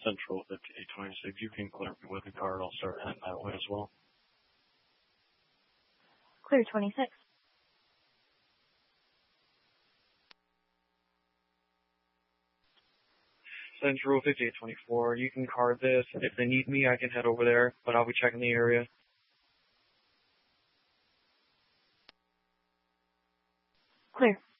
Central 5826. You can clear me with the card. I'll start heading that way as well. Clear 26. Central 5824. You can card this. If they need me, I can head over there, but I'll be checking the area. Clear.